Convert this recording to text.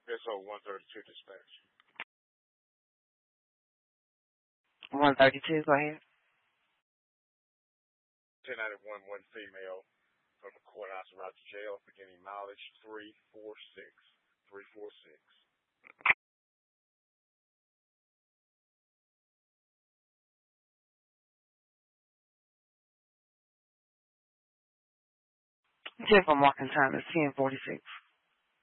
SO 132 dispatch. 132, go ahead. 1091, one female from the courthouse of Roger Jail, beginning mileage 346. 346. Check for marking time is 10:46.